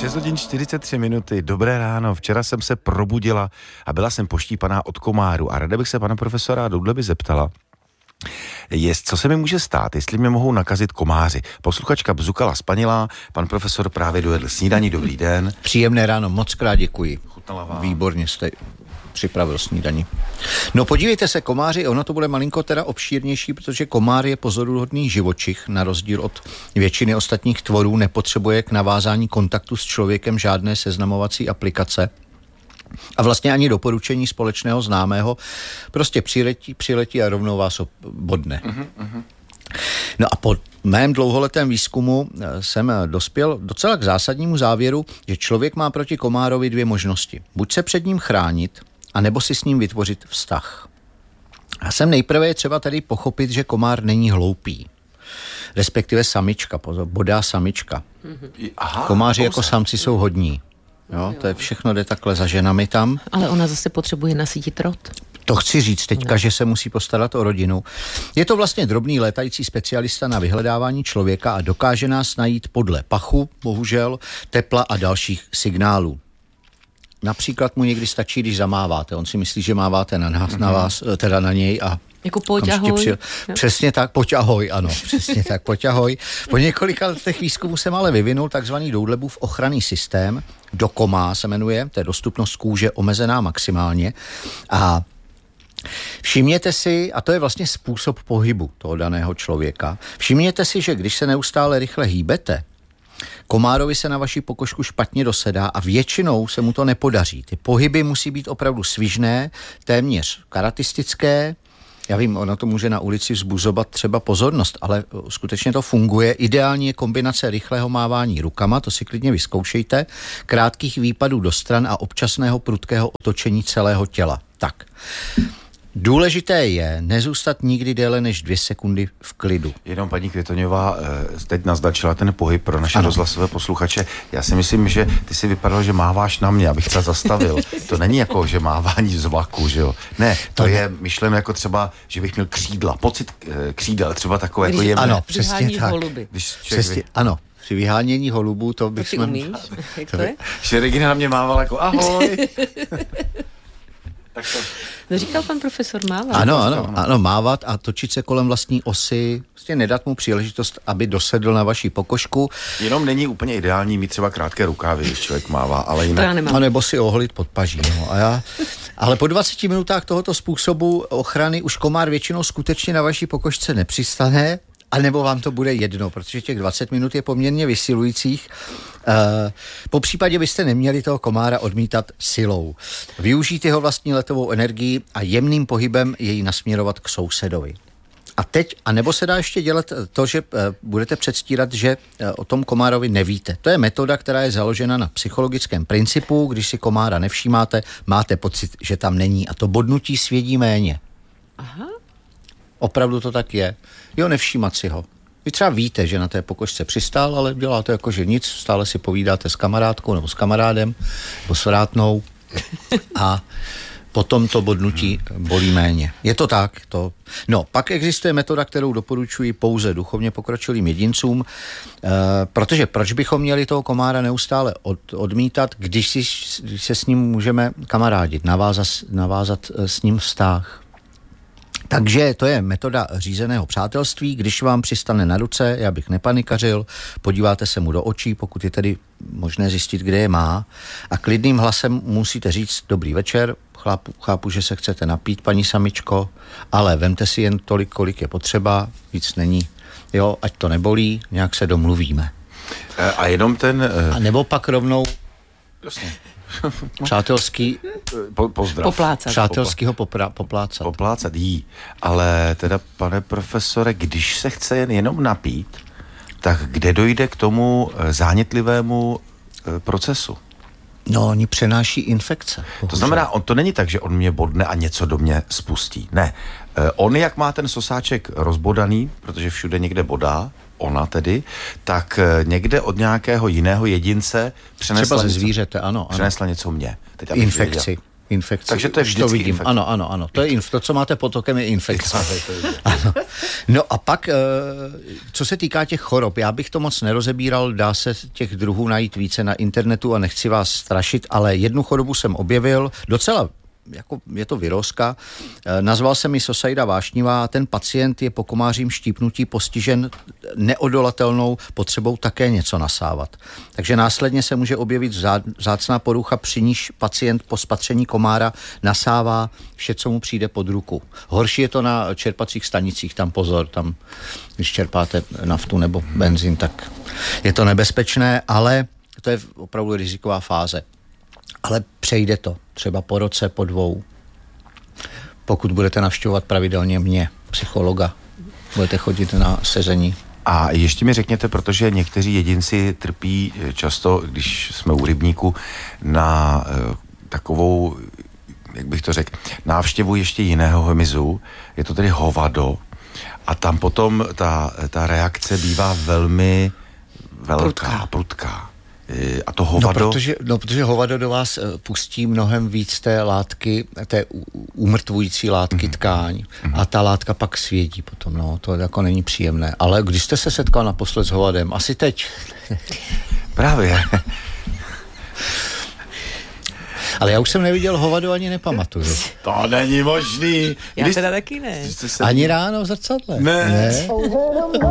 6 hodin 43 minuty, dobré ráno. Včera jsem se probudila a byla jsem poštípaná od komáru a ráda bych se pana profesora Doudleby zeptala, co se mi může stát, jestli mě mohou nakazit komáři. Posluchačka bzukala spanilá, pan profesor právě dojedl snídani, dobrý den. Příjemné ráno, moc krát děkuji. Chutnala vám. Výborně jste připravil snídani. No podívejte se, komáři, ono to bude malinko teda obšírnější, protože komár je pozoruhodný živočich, na rozdíl od většiny ostatních tvorů, nepotřebuje k navázání kontaktu s člověkem žádné seznamovací aplikace. A vlastně ani doporučení společného známého. Prostě přiletí a rovnou vás bodne. No a po mém dlouholetém výzkumu jsem dospěl docela k zásadnímu závěru, že člověk má proti komárovi dvě možnosti. Buď se před ním chránit, anebo si s ním vytvořit vztah. A jsem nejprve je třeba tady pochopit, že komár není hloupý. Respektive samička, bodá samička. Aha, komáři jako samci jsou hodní. Jo, to je všechno, jde takhle za ženami tam. Ale ona zase potřebuje nasytit rod. To chci říct teďka, že se musí postarat o rodinu. Je to vlastně drobný létající specialista na vyhledávání člověka a dokáže nás najít podle pachu, bohužel, tepla a dalších signálů. Například mu někdy stačí, když zamáváte. On si myslí, že máváte na nás, na vás, teda na něj a jako pojď ahoj. Přesně tak, pojď ahoj, ano, přesně tak, pojď ahoj. Po několika letech výzkumu jsem ale vyvinul takzvaný Doudlebův ochranný systém, DOCOMA se jmenuje, to je dostupnost kůže omezená maximálně a všimněte si, a to je vlastně způsob pohybu toho daného člověka, všimněte si, že když se neustále rychle hýbete, komárovi se na vaši pokožku špatně dosedá a většinou se mu to nepodaří. Ty pohyby musí být opravdu svižné, téměř karatistické. Já vím, ono to může na ulici vzbuzovat třeba pozornost, ale skutečně to funguje. Ideální je kombinace rychlého mávání rukama, to si klidně vyzkoušejte, krátkých výpadů do stran a občasného prudkého otočení celého těla. Tak. Důležité je nezůstat nikdy déle než 2 sekundy v klidu. Jenom paní Květoňová teď naznačila ten pohyb pro naše rozhlasové posluchače. Já si myslím, že ty si vypadal, že máváš na mě, abych se zastavil. To není jako, že mávání z vlaku, že jo? Ne, to je myšleno jako třeba, že bych měl křídla, pocit křídel, třeba takové jako jemné. Ano, přesně tak. Ano. Při vyhánění holubů to bych... To ty umíš? Jak to je? Že Regina na mě mávala jako ahoj. Tak to... No říkal pan profesor mávat. Ano, mávat a točit se kolem vlastní osy, vlastně nedat mu příležitost, aby dosedl na vaši pokožku. Jenom není úplně ideální mít třeba krátké rukávy, když člověk mává, ale jinak... To já nemám. A nebo si oholit pod paží. No. Ale po 20 minutách tohoto způsobu ochrany už komár většinou skutečně na vaší pokožce nepřistane, anebo vám to bude jedno, protože těch 20 minut je poměrně vysilujících. Po případě byste neměli toho komára odmítat silou. Využít jeho vlastní letovou energii a jemným pohybem jej nasměrovat k sousedovi. A nebo se dá ještě dělat to, že budete předstírat, že o tom komárovi nevíte. To je metoda, která je založena na psychologickém principu. Když si komára nevšímáte, máte pocit, že tam není a to bodnutí svědí méně. Aha. Opravdu to tak je. Jo, nevšímat si ho. Vy třeba víte, že na té pokožce přistál, ale děláte jako, že nic, stále si povídáte s kamarádkou nebo s kamarádem nebo s vrátnou a potom to bodnutí bolí méně. Je to tak. No, pak existuje metoda, kterou doporučuji pouze duchovně pokročilým jedincům, protože proč bychom měli toho komára neustále odmítat, když se s ním můžeme kamarádit, navázat s ním vztah. Takže to je metoda řízeného přátelství. Když vám přistane na ruce, já bych nepanikařil, podíváte se mu do očí, pokud je tedy možné zjistit, kde je má, a klidným hlasem musíte říct dobrý večer, chápu, že se chcete napít, paní samičko, ale vemte si jen tolik, kolik je potřeba, víc není. Jo, ať to nebolí, nějak se domluvíme. A jenom A nebo pak rovnou... Jasně. Přátelský pozdrav. Poplácat. Přátelskýho poplácat. Poplácat jí. Ale teda, pane profesore, když se chce jenom napít, tak kde dojde k tomu zánětlivému procesu? No, oni přenáší infekce. To znamená, to není tak, že on mě bodne a něco do mě spustí. Ne. On, jak má ten sosáček rozbodaný, protože všude někde bodá, ona tedy, tak někde od nějakého jiného jedince přenesla třeba ze zvířete, ano. Přenesla něco mě. Infekci. infekci. Takže to je vždycky to vidím. infekce. Ano. To je to, co máte pod okem, je infekce. Ano. No a pak, co se týká těch chorob, já bych to moc nerozebíral, dá se těch druhů najít více na internetu a nechci vás strašit, ale jednu chorobu jsem objevil, docela jako je to virózka, nazval jsem ji Sosaida vášnivá, ten pacient je po komářím štípnutí postižen neodolatelnou potřebou také něco nasávat. Takže následně se může objevit vzácná porucha, při níž pacient po spatření komára nasává vše, co mu přijde pod ruku. Horší je to na čerpacích stanicích, tam pozor, tam když čerpáte naftu nebo benzín, tak je to nebezpečné, ale to je opravdu riziková fáze. Ale přejde to, třeba po roce, po 2. Pokud budete navštěvovat pravidelně mě, psychologa, budete chodit na sezení. A ještě mi řekněte, protože někteří jedinci trpí často, když jsme u rybníku, na takovou, jak bych to řekl, návštěvu ještě jiného hmyzu, je to tedy hovado, a tam potom ta reakce bývá velmi velká, prudká. A to hovado... protože hovado do vás pustí mnohem víc té látky, té umrtvující látky tkáň a ta látka pak svědí potom, no, to jako není příjemné. Ale když jste se setkal naposled s hovadem, asi teď. Právě. Ale já už jsem neviděl hovado, ani nepamatuju. To není možný. Já teda taky ne. Ani ráno v zrcadle. Ne.